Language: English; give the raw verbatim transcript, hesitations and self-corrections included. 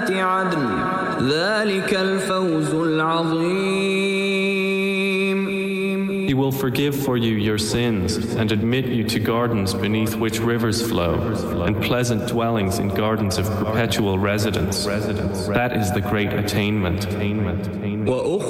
عدن ذلك الفوز العظيم. He will forgive for you your sins and admit you to gardens beneath which rivers flow, and pleasant dwellings in gardens of perpetual residence. That is the great attainment.